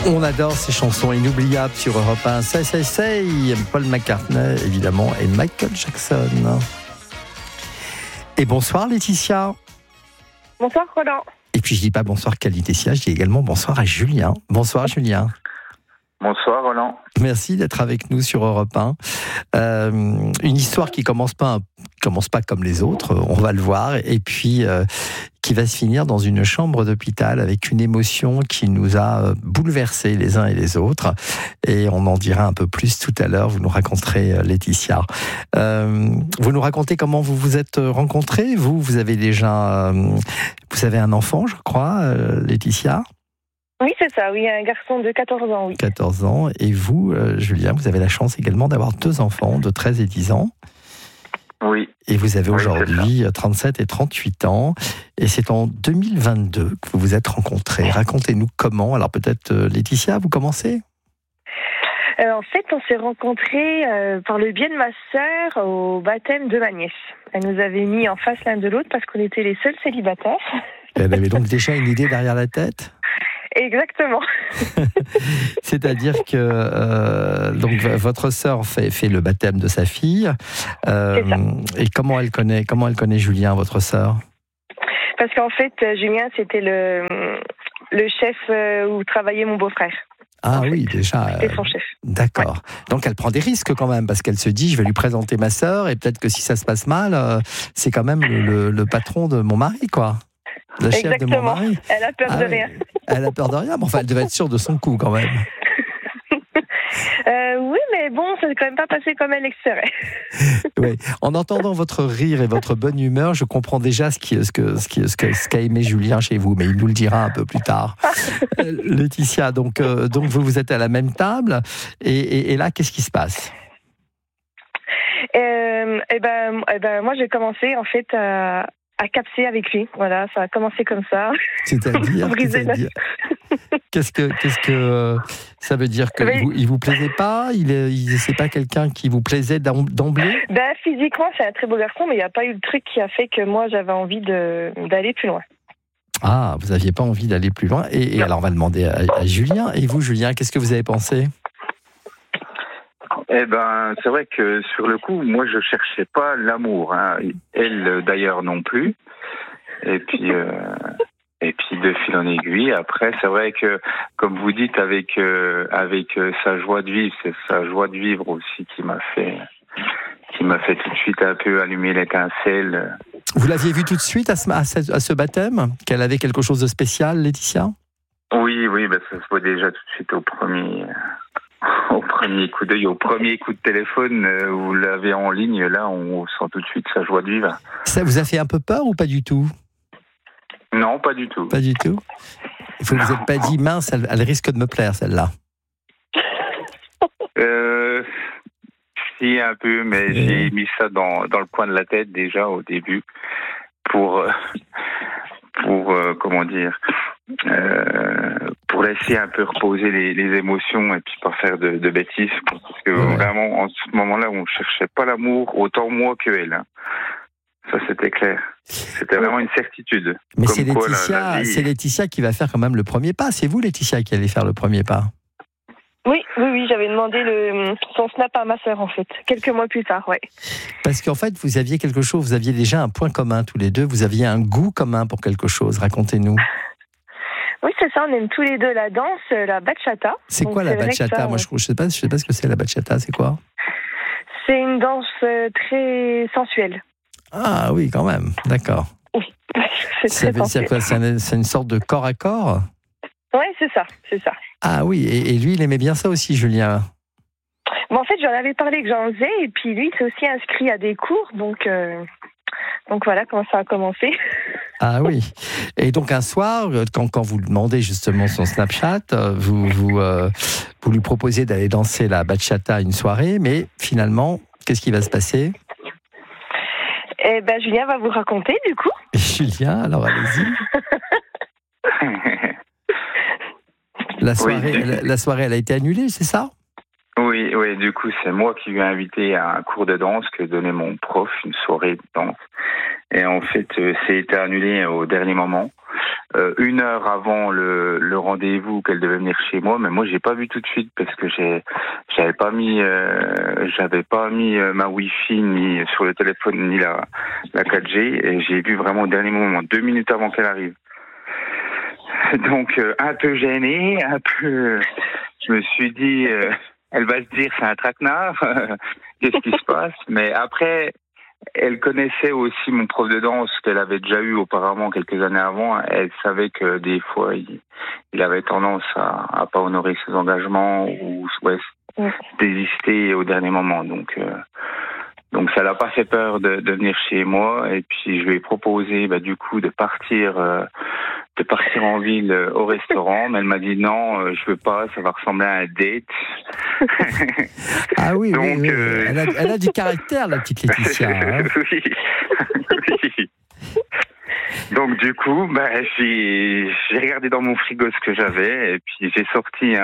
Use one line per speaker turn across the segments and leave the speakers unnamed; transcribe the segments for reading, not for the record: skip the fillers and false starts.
On adore ces chansons inoubliables sur Europe 1. Say, Paul McCartney, évidemment, et Michael Jackson. Et bonsoir Laetitia.
Bonsoir Roland.
Et puis je dis pas bonsoir qu'à Laetitia, je dis également bonsoir à Julien. Bonsoir Julien.
Bonsoir Roland.
Merci d'être avec nous sur Europe 1. Une histoire qui commence pas comme les autres, on va le voir, et puis qui va se finir dans une chambre d'hôpital avec une émotion qui nous a bouleversés les uns et les autres. Et on en dira un peu plus tout à l'heure. Vous nous raconterez, Laetitia. Vous nous racontez comment vous vous êtes rencontrés. Vous avez déjà, vous avez un enfant, je crois, Laetitia.
Oui, c'est ça, oui, un garçon de 14 ans, oui.
14 ans. Et vous, Julien, vous avez la chance également d'avoir 2 enfants de 13 et 10 ans.
Oui.
Et vous avez aujourd'hui 37 et 38 ans. Et c'est en 2022 que vous vous êtes rencontrés. Racontez-nous comment. Alors peut-être, Laetitia, vous commencez ?
En fait, on s'est rencontrés par le biais de ma sœur au baptême de ma nièce. Elle nous avait mis en face l'un de l'autre parce qu'on était les seuls célibataires.
Elle avait donc déjà une idée derrière la tête ?
Exactement.
C'est-à-dire que donc votre sœur fait le baptême de sa fille. Et comment elle connaît Julien, votre sœur ?
Parce qu'en fait, Julien, c'était le chef où travaillait mon beau-frère.
Ah oui, déjà.
C'était son chef.
D'accord. Ouais. Donc elle prend des risques quand même, parce qu'elle se dit, je vais lui présenter ma sœur, et peut-être que si ça se passe mal, c'est quand même le patron de mon mari, quoi. Le chef de mon mari.
Elle a peur de rien.
Elle a peur de rien, mais enfin, elle devait être sûre de son coup quand même.
Oui, mais bon, ça n'est quand même pas passé comme elle espérait.
Oui. En entendant votre rire et votre bonne humeur, je comprends déjà ce qu'a aimé Julien chez vous, mais il nous le dira un peu plus tard. Laetitia, donc vous êtes à la même table, et là, qu'est-ce qui se passe ?
Moi, j'ai commencé en fait à capser avec lui. Voilà, ça a commencé comme ça.
C'est-à-dire Qu'est-ce que ça veut dire, que il vous plaisait pas, c'est pas quelqu'un qui vous plaisait d'emblée?
Physiquement, c'est un très beau garçon, mais il n'y a pas eu de truc qui a fait que moi j'avais envie d'aller plus loin.
Ah, vous n'aviez pas envie d'aller plus loin. Et alors on va demander à Julien. Et vous, Julien, qu'est-ce que vous avez pensé?
C'est vrai que sur le coup, moi je cherchais pas l'amour, hein. Elle d'ailleurs non plus. Et puis de fil en aiguille, après c'est vrai que, comme vous dites, avec sa joie de vivre, c'est sa joie de vivre aussi qui m'a fait tout de suite un peu allumer l'étincelle.
Vous l'aviez vu tout de suite à ce baptême, qu'elle avait quelque chose de spécial, Laetitia?
Oui, ça se voit déjà tout de suite au premier coup d'œil, au premier coup de téléphone, vous l'avez en ligne, là on sent tout de suite sa joie de vivre.
Ça vous a fait un peu peur ou pas du tout?
Non, pas du tout.
Pas du tout? Vous ne vous êtes pas dit, mince, elle risque de me plaire celle-là?
Si, un peu, mais j'ai mis ça dans le coin de la tête déjà au début pour laisser un peu reposer les émotions et puis pas faire de bêtises, parce que vraiment en ce moment-là on cherchait pas l'amour, autant moi que elle, hein. Ça c'était clair, c'était vraiment une certitude.
Mais c'est Laetitia qui va faire quand même le premier pas. C'est vous, Laetitia, qui allez faire le premier pas?
Oui, j'avais demandé son snap à ma sœur, en fait, quelques mois plus tard, ouais.
Parce qu'en fait, vous aviez quelque chose, vous aviez déjà un point commun tous les deux, vous aviez un goût commun pour quelque chose, racontez-nous. Oui,
c'est ça, on aime tous les deux la danse, la bachata.
C'est quoi la bachata? Moi, je sais pas ce que c'est la bachata, c'est quoi?
C'est une danse très sensuelle.
Ah oui, quand même, d'accord.
Oui, c'est très sensuel.
C'est une sorte de corps à corps?
Oui, c'est ça.
Ah oui, et lui, il aimait bien ça aussi, Julien?
En fait, j'en avais parlé que j'en faisais, et puis lui, il s'est aussi inscrit à des cours, donc voilà comment ça a commencé.
Ah oui. Et donc un soir, quand vous lui demandez justement son Snapchat, vous lui proposez d'aller danser la bachata une soirée, mais finalement, qu'est-ce qui va se passer?
Julien va vous raconter, du coup.
Julien, alors allez-y. La soirée, elle a été annulée, c'est ça?
Oui, du coup, c'est moi qui lui ai invité à un cours de danse que donnait mon prof, une soirée de danse. Et en fait, c'est été annulé au dernier moment. 1 heure avant le rendez-vous qu'elle devait venir chez moi, mais moi j'ai pas vu tout de suite parce que j'avais pas mis ma Wi-Fi ni sur le téléphone ni la 4G, et j'ai vu vraiment au dernier moment, 2 minutes avant qu'elle arrive. Donc un peu gêné, je me suis dit elle va se dire c'est un traquenard, qu'est-ce qui se passe? Mais après, elle connaissait aussi mon prof de danse qu'elle avait déjà eu auparavant quelques années avant. Elle savait que des fois il avait tendance à pas honorer ses engagements ou désister au dernier moment. Donc ça l'a pas fait peur de venir chez moi, et puis je lui ai proposé du coup de partir en ville au restaurant, mais elle m'a dit non, je veux pas, ça va ressembler à un date.
Ah oui,
donc,
oui. Elle a du caractère, la petite Laetitia. Hein.
Oui. Donc du coup, j'ai regardé dans mon frigo ce que j'avais, et puis j'ai sorti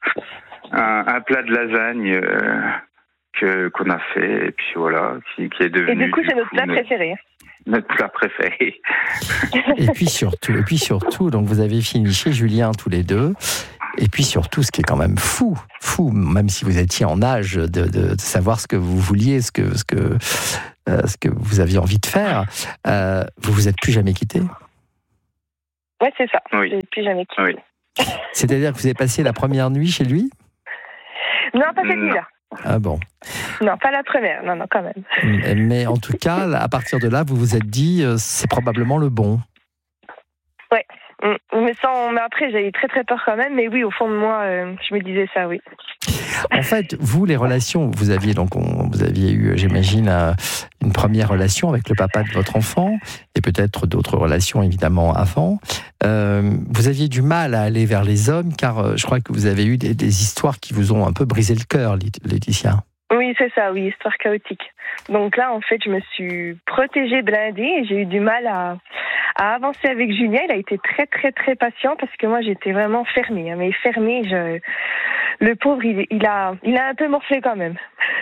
un plat de lasagne qu'on a fait, et puis voilà, qui est devenu.
Et du coup, c'est notre plat préféré.
Notre plat préféré.
Et puis surtout, donc vous avez fini chez Julien tous les deux. Et puis surtout, ce qui est quand même fou, même si vous étiez en âge de savoir ce que vous vouliez, ce que vous aviez envie de faire, vous vous êtes plus jamais quittés.
Ouais, c'est ça.
Oui.
Je plus jamais quitté.
Oui.
C'est-à-dire que vous avez passé la première nuit chez lui?
Non, pas cette nuit-là.
Ah bon.
Non, pas la première. Non, quand même.
Mais en tout cas, à partir de là, vous vous êtes dit, c'est probablement le bon.
Ouais. Mais après, j'ai eu très très peur quand même. Mais oui, au fond de moi, je me disais ça, oui.
En fait, vous, les relations, vous aviez eu, j'imagine, une première relation avec le papa de votre enfant, et peut-être d'autres relations évidemment avant. Vous aviez du mal à aller vers les hommes, car je crois que vous avez eu des histoires qui vous ont un peu brisé le cœur, Laetitia.
Oui, c'est ça, oui, histoire chaotique. Donc là, en fait, je me suis protégée, blindée, et j'ai eu du mal à avancer avec Julien. Il a été très, très, très patient, parce que moi, j'étais vraiment fermée. Mais fermée, le pauvre, il a un peu morflé quand même.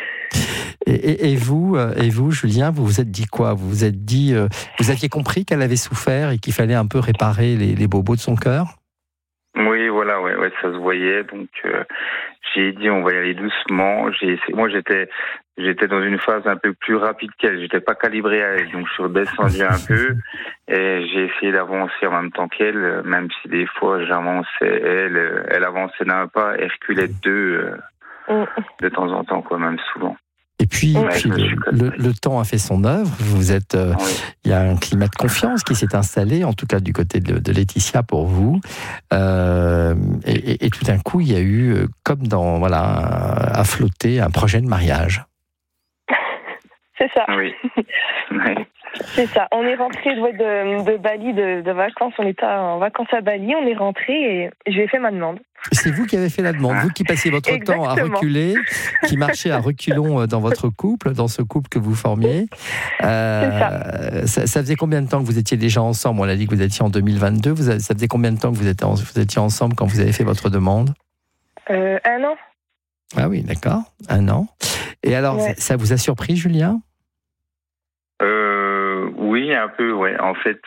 Et vous, Julien, vous vous êtes dit quoi? Vous vous êtes dit, vous aviez compris qu'elle avait souffert et qu'il fallait un peu réparer les bobos de son cœur?
Oui, voilà, ouais, ça se voyait. Donc, j'ai dit, on va y aller doucement. Moi, j'étais dans une phase un peu plus rapide qu'elle. J'étais pas calibré à elle, donc je suis redescendu un peu et j'ai essayé d'avancer en même temps qu'elle, même si des fois j'avançais, elle avançait d'un pas et reculait de 2 de temps en temps, quoi, même souvent.
Et puis, le temps a fait son œuvre. Vous êtes, il y a un climat de confiance qui s'est installé, en tout cas du côté de Laetitia pour vous. Et tout d'un coup, il y a eu, comme à flotter, un projet de mariage.
C'est ça.
Oui.
C'est ça. On est rentré de Bali de vacances. On était en vacances à Bali. On est rentré et je lui ai fait ma demande.
C'est vous qui avez fait la demande, vous qui passiez votre temps à reculer, qui marchez à reculons dans votre couple, dans ce couple que vous formiez. Ça faisait combien de temps que vous étiez déjà ensemble? On a dit que vous étiez en 2022. Ça faisait combien de temps que vous étiez ensemble quand vous avez fait votre demande?
1 an.
Ah oui, d'accord, 1 an. Et alors, ça vous a surpris, Julien?
Oui, un peu, ouais. En fait,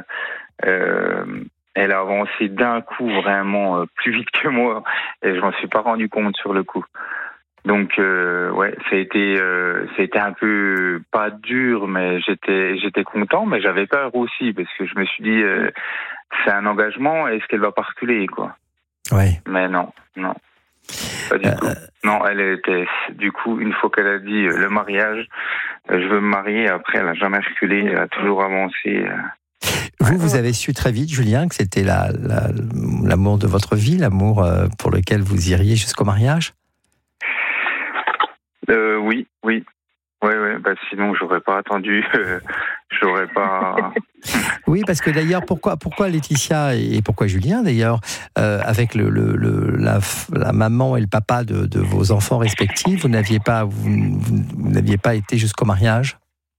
elle a avancé d'un coup vraiment plus vite que moi, et je m'en suis pas rendu compte sur le coup. Donc, ça a été un peu pas dur, mais j'étais content, mais j'avais peur aussi parce que je me suis dit, c'est un engagement, est-ce qu'elle va pas reculer, quoi? Ouais. Mais non. Pas du tout. Non, elle était, du coup, une fois qu'elle a dit le mariage, je veux me marier, après elle a jamais reculé, elle a toujours avancé.
Vous avez su très vite, Julien, que c'était l'amour de votre vie, l'amour pour lequel vous iriez jusqu'au mariage?
Oui. Sinon j'aurais pas attendu, j'aurais pas.
Oui, parce que d'ailleurs, pourquoi Laetitia et pourquoi Julien d'ailleurs, avec la maman et le papa de vos enfants respectifs, vous n'aviez pas été jusqu'au mariage?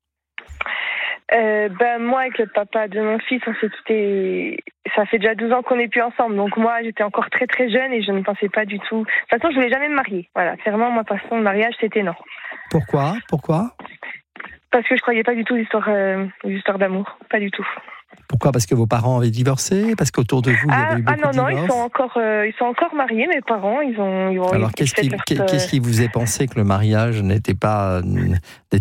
Moi, avec le papa de mon fils, on s'est quittés. Ça fait déjà 12 ans qu'on n'est plus ensemble. Donc moi, j'étais encore très très jeune et je ne pensais pas du tout. De toute façon, je voulais jamais me marier. Voilà, clairement, moi, de toute façon, le mariage, c'était non.
Pourquoi?
Parce que je croyais pas du tout l'histoire d'amour, pas du tout.
Pourquoi ? Parce que vos parents avaient divorcé ? Parce qu'autour de vous, il y avait eu beaucoup de divorces ?
Ils sont encore mariés, mes parents.
Alors, qu'est-ce qui vous a pensé que le mariage n'était pas viable ?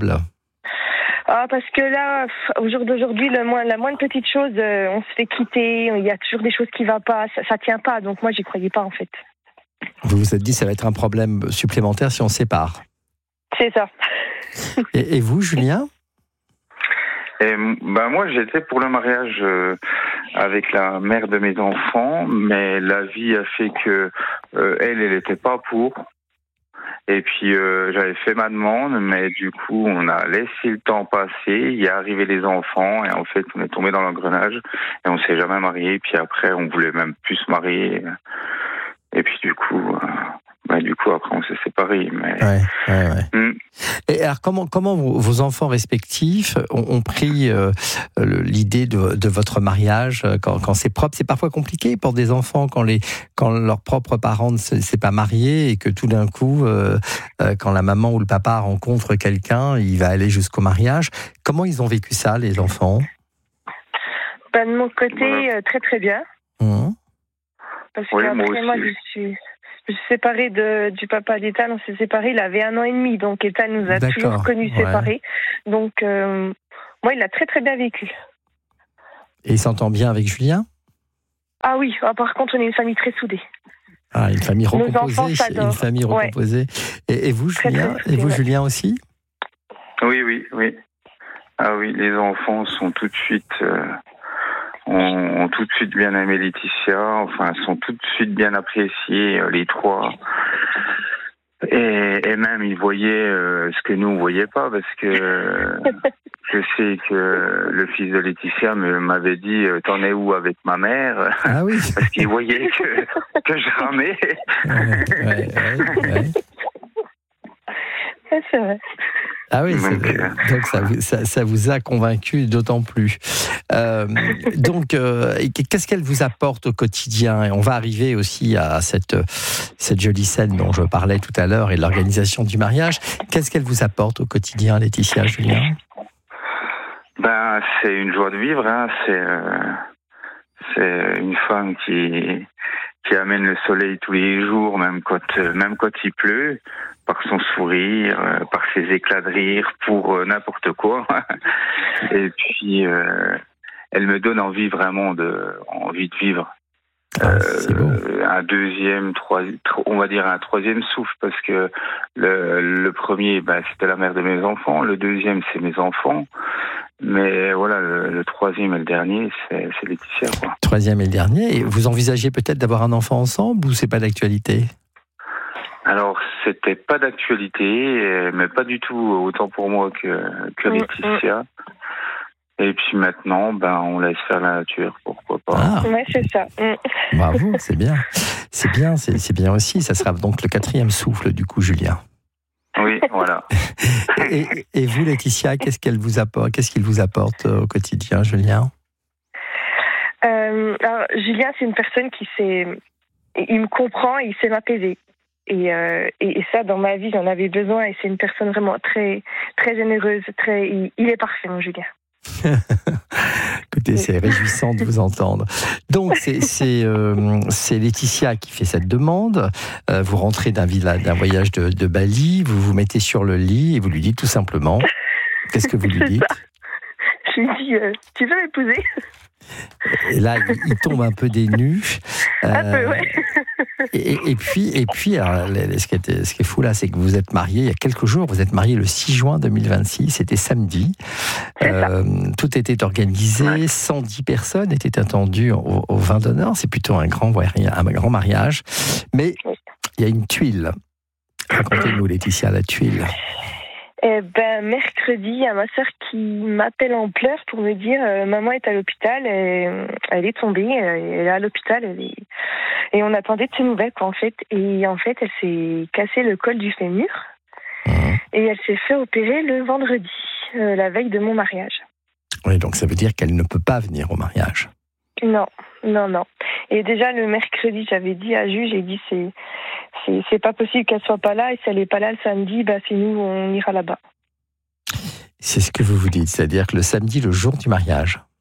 Parce que là, au jour d'aujourd'hui, la moindre petite chose, on se fait quitter, il y a toujours des choses qui ne vont pas, ça tient pas, donc moi, j'y croyais pas, en fait.
Vous vous êtes dit, ça va être un problème supplémentaire si on se sépare.
C'est ça.
Et vous, Julien ?
Moi, j'étais pour le mariage avec la mère de mes enfants, mais la vie a fait que elle n'était pas pour. Et puis j'avais fait ma demande, mais du coup, on a laissé le temps passer. Il est arrivé les enfants, et en fait, on est tombé dans l'engrenage et on s'est jamais marié. Et puis après, on voulait même plus se marier. Et puis du coup, après, on s'est séparés. Mais...
Ouais. Et alors, comment vos enfants respectifs ont pris l'idée de votre mariage quand c'est propre ? C'est parfois compliqué pour des enfants quand leurs propres parents ne s'est pas mariés et que tout d'un coup, quand la maman ou le papa rencontre quelqu'un, il va aller jusqu'au mariage. Comment ils ont vécu ça, les enfants ?
De mon côté, très très bien. Parce que moi, je suis séparée du papa d'Ethan, on s'est séparés, il avait 1 an et demi, donc Ethan nous a toujours connus séparés. Donc, moi, il l'a très très bien vécu.
Et il s'entend bien avec Julien ?
Ah oui, par contre, on est une famille très soudée.
Ah, une famille recomposée. Et vous, Julien ? Julien aussi ?
Oui. Ah oui, les enfants sont tout de suite... ont tout de suite bien aimé Laetitia, sont tout de suite bien appréciés, les trois. Et même, ils voyaient ce que nous, on voyait pas, parce que je sais que le fils de Laetitia m'avait dit « T'en es où avec ma mère ?»
Ah oui.
Parce qu'il voyait que je ramais.
C'est vrai.
Ah oui, donc ça vous a convaincu d'autant plus. Donc, qu'est-ce qu'elle vous apporte au quotidien ? Et on va arriver aussi à cette jolie scène dont je parlais tout à l'heure et l'organisation du mariage. Qu'est-ce qu'elle vous apporte au quotidien, Laetitia, Julien ?
C'est une joie de vivre. C'est une femme qui amène le soleil tous les jours, même quand il pleut, par son sourire, par ses éclats de rire, pour n'importe quoi. Et puis, elle me donne envie de vivre.
C'est beau.
Un deuxième, on va dire un troisième souffle, parce que le premier, c'était la mère de mes enfants, le deuxième, c'est mes enfants. Mais voilà, le troisième et le dernier, c'est Laetitia, quoi.
Troisième et le dernier. Et vous envisagez peut-être d'avoir un enfant ensemble ou c'est pas d'actualité ?
Alors, c'était pas d'actualité, mais pas du tout autant pour moi que Laetitia. Et puis maintenant, on laisse faire la nature, pourquoi pas.
Ah.
Ouais, c'est ça.
Bravo, c'est bien. C'est bien aussi. Ça sera donc le 4e souffle, du coup, Julien.
Oui, voilà.
Et vous, Laetitia, qu'est-ce qu'il vous apporte au quotidien, Julien ?
Alors, Julien, c'est une personne il me comprend, il sait m'apaiser. Et ça, dans ma vie, j'en avais besoin. Et c'est une personne vraiment très, très généreuse. Il est parfait, mon Julien.
Écoutez, c'est réjouissant de vous entendre. Donc, c'est Laetitia qui fait cette demande. Vous rentrez d'un voyage de Bali, vous vous mettez sur le lit et vous lui dites tout simplement, qu'est-ce que vous lui dites ?
Je lui dis, tu veux m'épouser ?
Et là, il tombe un peu des nues.
Un peu, ouais.
Et puis alors, ce qui est fou là, c'est que vous êtes mariés il y a quelques jours. Vous êtes mariés le 6 juin 2026. C'était samedi. Tout était organisé. 110 personnes étaient attendues au vin d'honneur. C'est plutôt un grand mariage. Mais il y a une tuile. Racontez-nous, Laetitia, la tuile.
Mercredi, il y a ma sœur qui m'appelle en pleurs pour me dire maman est à l'hôpital, elle est tombée, elle est à l'hôpital, et on attendait de ses nouvelles, quoi, en fait. Et en fait, elle s'est cassé le col du fémur et elle s'est fait opérer le vendredi, la veille de mon mariage.
Oui, donc ça veut dire qu'elle ne peut pas venir au mariage.
Non. Et déjà le mercredi, j'avais dit à Jules, j'ai dit c'est pas possible qu'elle soit pas là, et si elle est pas là le samedi, c'est nous, on ira là-bas.
C'est ce que vous vous dites, c'est-à-dire que le samedi, le jour du mariage.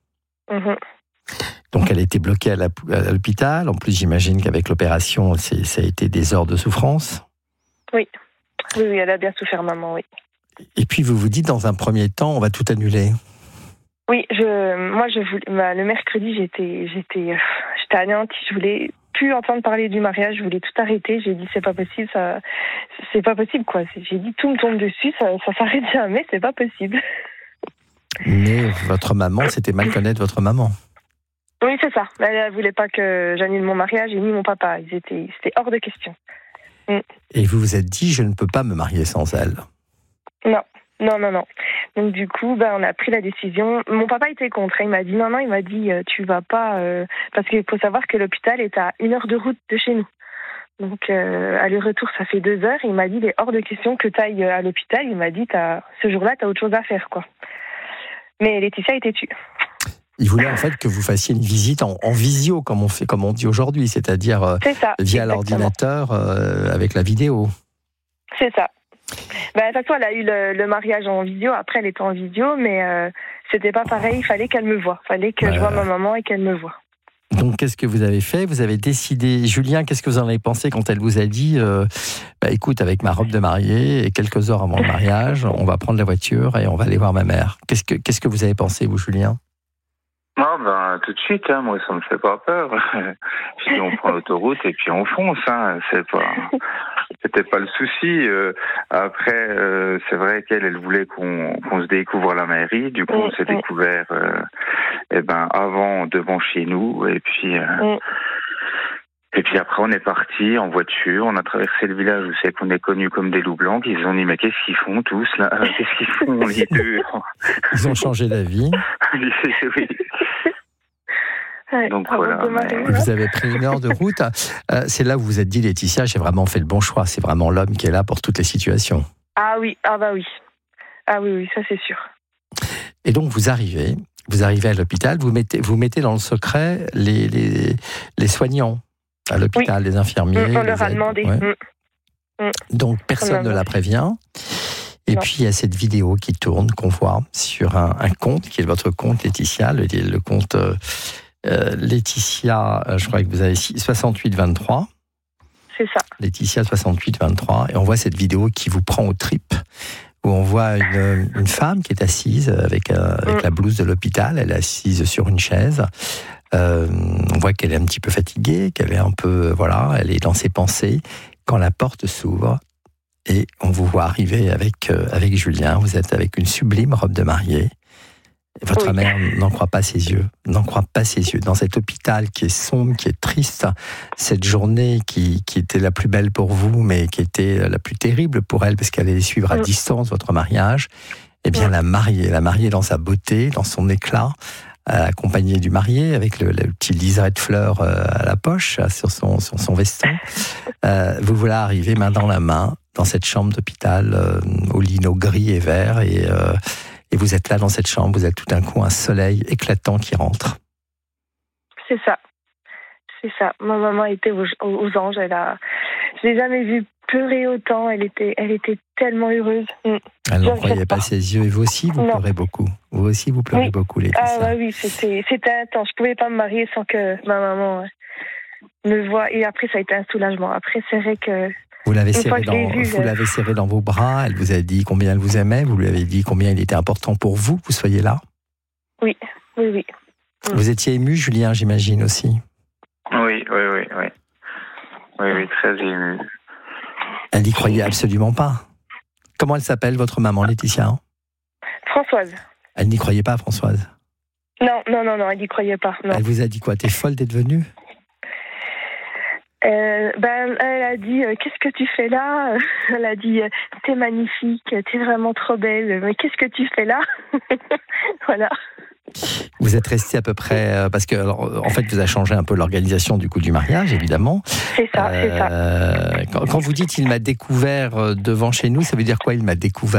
Mhm.
Donc elle était bloquée à l'hôpital. En plus, j'imagine qu'avec l'opération, ça a été des heures de souffrance.
Oui, elle a bien souffert, maman, oui.
Et puis vous vous dites, dans un premier temps, on va tout annuler.
Oui, le mercredi, j'étais anéantie. Je voulais plus entendre parler du mariage. Je voulais tout arrêter. J'ai dit c'est pas possible, c'est pas possible quoi. J'ai dit tout me tombe dessus, ça s'arrête jamais, c'est pas possible.
Mais votre maman, c'était mal connaître votre maman.
Oui, c'est ça. Elle voulait pas que j'annule mon mariage et ni mon papa. C'était hors de question.
Et vous vous êtes dit, je ne peux pas me marier sans elle.
Non. Donc du coup, on a pris la décision. Mon papa était contre. Il m'a dit non. Il m'a dit tu vas pas parce qu'il faut savoir que l'hôpital est à 1 heure de route de chez nous. Donc aller-retour, ça fait 2 heures. Il m'a dit il est hors de question que tu ailles à l'hôpital. Il m'a dit ce jour-là, t'as autre chose à faire quoi. Mais Laetitia était tue.
Il voulait en fait que vous fassiez une visite en visio, comme on dit aujourd'hui, c'est-à-dire via l'ordinateur avec la vidéo.
C'est ça. De toute façon, elle a eu le mariage en visio. Après, elle était en visio, mais c'était pas pareil. Il fallait qu'elle me voie. Il fallait que je voie ma maman et qu'elle me voie.
Donc, qu'est-ce que vous avez fait ? Vous avez décidé. Julien, qu'est-ce que vous en avez pensé quand elle vous a dit écoute, avec ma robe de mariée et quelques heures avant le mariage, on va prendre la voiture et on va aller voir ma mère. Qu'est-ce que vous avez pensé, vous, Julien ?
Tout de suite, moi ça me fait pas peur. Puis on prend l'autoroute et puis on fonce, c'était pas le souci. Après, c'est vrai qu'elle voulait qu'on se découvre à la mairie. Du coup, on s'est découvert, avant devant chez nous et puis. Et puis après, on est parti en voiture, on a traversé le village où c'est qu'on est connus comme des loups blancs. Ils ont dit, mais qu'est-ce qu'ils font tous là ? Qu'est-ce qu'ils font les deux ?
Ils ont changé d'avis.
Oui. Donc voilà.
Vous avez pris 1 heure de route. C'est là où vous vous êtes dit, Laetitia, j'ai vraiment fait le bon choix. C'est vraiment l'homme qui est là pour toutes les situations.
Ah oui, oui. Ah oui, ça c'est sûr.
Et donc vous arrivez à l'hôpital, vous mettez dans le secret les soignants à l'hôpital, les infirmiers.
On leur a demandé.
Donc personne ne la prévient. Et puis il y a cette vidéo qui tourne, qu'on voit sur un compte, qui est votre compte Laetitia, le compte Laetitia, je crois que vous avez 6823.
C'est ça.
Laetitia 6823. Et on voit cette vidéo qui vous prend aux tripes, où on voit une femme qui est assise avec la blouse de l'hôpital. Elle est assise sur une chaise. On voit qu'elle est un petit peu fatiguée, qu'elle est un peu, elle est dans ses pensées. Quand la porte s'ouvre et on vous voit arriver avec Julien, vous êtes avec une sublime robe de mariée. Votre mère n'en croit pas ses yeux, Dans cet hôpital qui est sombre, qui est triste, cette journée qui était la plus belle pour vous, mais qui était la plus terrible pour elle, parce qu'elle allait suivre à distance votre mariage, eh bien la mariée dans sa beauté, dans son éclat, accompagnée du marié, avec le petit liseré de fleurs à la poche, sur son veston. Vous voilà arriver main dans la main, dans cette chambre d'hôpital, au lino gris et vert, et vous êtes là dans cette chambre, vous avez tout d'un coup un soleil éclatant qui rentre.
C'est ça. Ma maman était aux anges. Je l'ai jamais vue pleurer autant. Elle était tellement heureuse.
Elle n'en croyait pas ses yeux. Et vous aussi, vous pleurez beaucoup. Vous aussi, vous pleurez beaucoup, Laetitia.
Ah oui, c'était intense. Je pouvais pas me marier sans que ma maman me voie. Et après, ça a été un soulagement. Après, c'est vrai que
vous l'avez serré dans vos bras, elle vous a dit combien elle vous aimait, vous lui avez dit combien il était important pour vous que vous soyez là.
Oui.
Vous étiez ému, Julien, j'imagine aussi.
Oui, très ému.
Elle n'y croyait absolument pas. Comment elle s'appelle, votre maman, Laetitia ?
Françoise.
Elle n'y croyait pas, Françoise ?
Non, elle n'y croyait pas. Non.
Elle vous a dit quoi ? T'es folle d'être venue ?
Elle a dit qu'est-ce que tu fais là ? Elle a dit t'es magnifique, t'es vraiment trop belle, mais qu'est-ce que tu fais là ? Voilà.
Vous êtes resté à peu près parce que en fait vous avez changé un peu l'organisation du mariage, évidemment.
C'est ça.
Quand vous dites il m'a découvert devant chez nous, ça veut dire quoi, il m'a découvert ?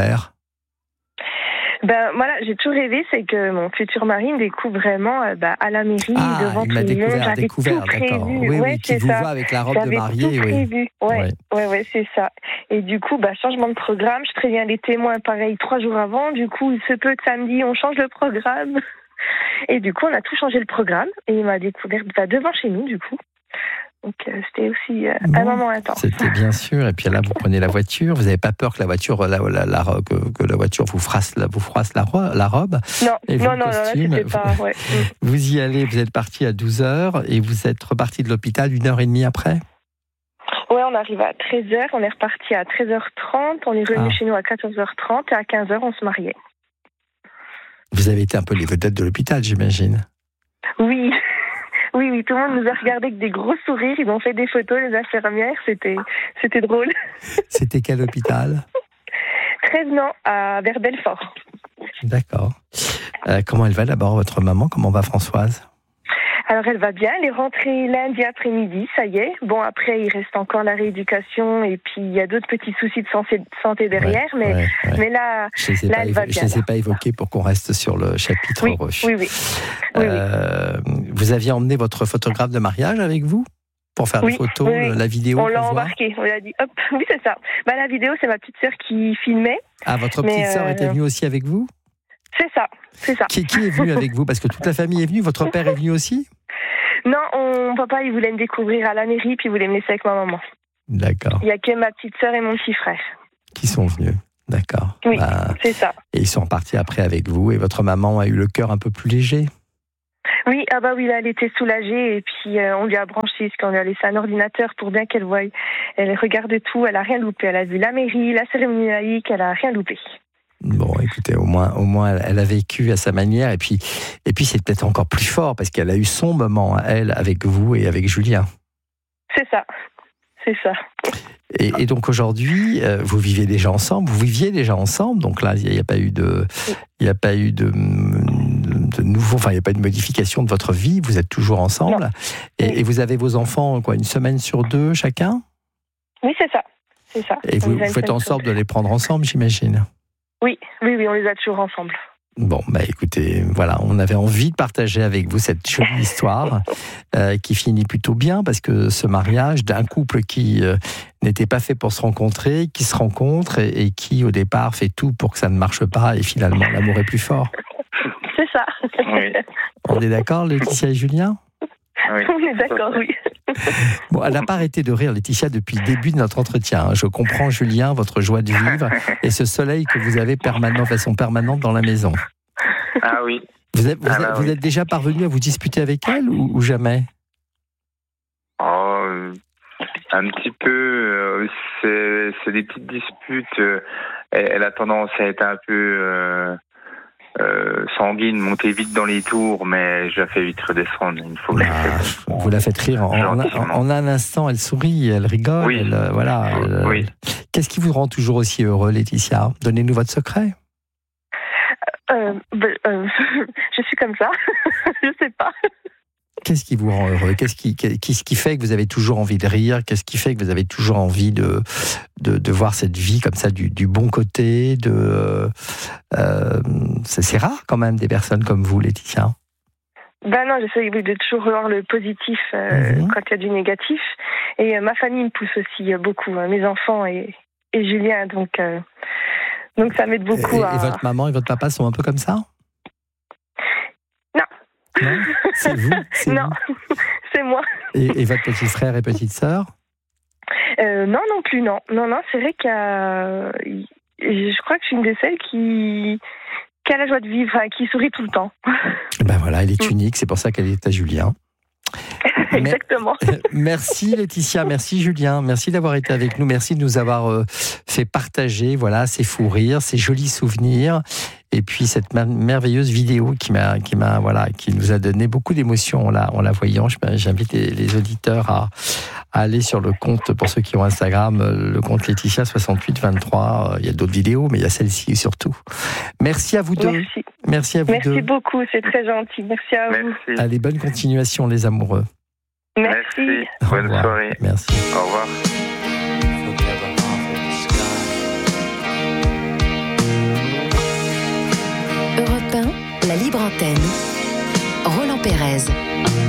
J'ai toujours rêvé, c'est que mon futur mari me découvre vraiment à la mairie, devant tout le monde. J'avais tout prévu.
Oui, qui vous voit avec la robe de mariée.
J'avais tout prévu. Ouais, c'est ça. Et du coup, changement de programme, je préviens les témoins pareil 3 jours avant. Du coup, il se peut que samedi, on change le programme. Et du coup, on a tout changé le programme et il m'a découvert devant chez nous, du coup. Donc, c'était aussi un moment intense.
C'était bien sûr. Et puis là, vous prenez la voiture. Vous n'avez pas peur que la voiture, que la voiture vous froisse la robe?
Non, c'était pas... Ouais.
Vous y allez, vous êtes parti à 12h et vous êtes reparti de l'hôpital 1h30 après?
Ouais, on arrive à 13h, on est reparti à 13h30, on est revenu chez nous à 14h30 et à 15h, on se mariait.
Vous avez été un peu les vedettes de l'hôpital, j'imagine.
Oui, tout le monde nous a regardé avec des gros sourires, ils ont fait des photos, les infirmières, c'était drôle.
C'était quel hôpital?
13 ans, vers Belfort.
D'accord. Comment elle va d'abord, votre maman? Comment va Françoise?
Alors elle va bien, elle est rentrée lundi après-midi, ça y est. Bon, après il reste encore la rééducation et puis il y a d'autres petits soucis de santé derrière, mais là elle va bien. Je ne les ai pas évoqués
pour qu'on reste sur le chapitre heureux.
Oui.
Vous aviez emmené votre photographe de mariage avec vous pour faire les photos, la vidéo?
On l'a embarqué, on l'a dit, hop, oui c'est ça. La vidéo c'est ma petite sœur qui filmait.
Ah, votre petite sœur était venue aussi avec vous?
C'est ça. Qui
est venu avec vous? Parce que toute la famille est venue, votre père est venu aussi?
Non, papa, il voulait me découvrir à la mairie, puis il voulait me laisser avec ma maman.
D'accord.
Il n'y a que ma petite sœur et mon petit frère.
Qui sont venus, d'accord.
Oui, c'est ça.
Et ils sont repartis après avec vous, et votre maman a eu le cœur un peu plus léger?
Oui, là, elle était soulagée, et puis on lui a branché, parce qu'on lui a laissé un ordinateur pour bien qu'elle voie. Elle regarde tout, elle n'a rien loupé. Elle a vu la mairie, la cérémonie laïque, elle n'a rien loupé.
Bon, écoutez, au moins, elle a vécu à sa manière, et puis c'est peut-être encore plus fort parce qu'elle a eu son moment, elle, avec vous et avec Julien.
C'est ça.
Et donc aujourd'hui, vous viviez déjà ensemble, donc là, il n'y a pas eu de nouveau, enfin, il n'y a pas eu de modification de votre vie, vous êtes toujours ensemble, et vous avez vos enfants, une semaine sur 2 chacun?
Oui, c'est ça.
Et vous faites en sorte de les prendre ensemble, j'imagine? Oui,
on les a toujours ensemble.
Bon, écoutez, voilà, on avait envie de partager avec vous cette jolie histoire qui finit plutôt bien parce que ce mariage d'un couple qui n'était pas fait pour se rencontrer, qui se rencontre et qui au départ fait tout pour que ça ne marche pas et finalement l'amour est plus fort.
C'est ça.
Oui.
On est d'accord, Laetitia et Julien?
Oui.
On est d'accord, oui.
Bon, elle n'a pas arrêté de rire, Laetitia, depuis le début de notre entretien. Je comprends, Julien, votre joie de vivre et ce soleil que vous avez de façon permanente dans la maison.
Ah oui.
Vous êtes déjà parvenu à vous disputer avec elle ou jamais?
Un petit peu. C'est des petites disputes. Elle a tendance à être un peu... sanguine, monter vite dans les tours, mais je la fais vite redescendre. Il faut
vous la faites rire. En un instant, elle sourit, elle rigole.
Oui. Oui.
Qu'est-ce qui vous rend toujours aussi heureux, Laetitia? Donnez-nous votre secret.
Je suis comme ça. Je sais pas.
Qu'est-ce qui vous rend heureux? Qu'est-ce qui fait que vous avez toujours envie de rire? Qu'est-ce qui fait que vous avez toujours envie de voir cette vie comme ça du bon côté? C'est rare quand même des personnes comme vous, Laetitia.
Non, j'essaie de toujours voir le positif quand il y a du négatif. Et ma famille me pousse aussi beaucoup, mes enfants et Julien. Donc ça m'aide beaucoup.
Et votre maman et votre papa sont un peu comme ça? Non, c'est vous?
Non, c'est moi.
Et votre petit frère et petite sœur?
Non plus, non. Non, c'est vrai je crois que je suis une de celles qui a la joie de vivre, qui sourit tout le temps.
Voilà, elle est unique, c'est pour ça qu'elle est à Julien.
Exactement.
Merci Laetitia, merci Julien, merci d'avoir été avec nous, merci de nous avoir fait partager ces fous rires, ces jolis souvenirs, et puis cette merveilleuse vidéo qui nous a donné beaucoup d'émotions en la voyant. J'invite les auditeurs à aller sur le compte, pour ceux qui ont Instagram, le compte Laetitia6823. Il y a d'autres vidéos, mais il y a celle-ci surtout. Merci à vous deux. Merci à vous deux.
Merci beaucoup, c'est très gentil. Merci à vous.
Allez, bonne continuation les amoureux.
Merci.
Bonne soirée.
Merci.
Au revoir.
Europe 1, la libre antenne. Roland Pérez.